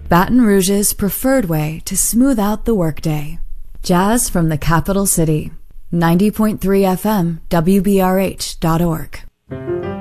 Baton Rouge's preferred way to smooth out the workday. Jazz from the capital city. 90.3 FM, WBRH.org.